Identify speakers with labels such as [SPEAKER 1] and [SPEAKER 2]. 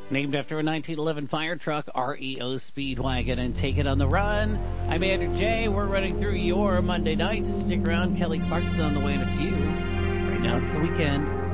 [SPEAKER 1] Named after a 1911 fire truck, REO Speedwagon, and Take It on the Run. I'm Andrew J. We're running through your Monday nights. Stick around. Kelly Clarkson on the way in a few. Right now it's the weekend.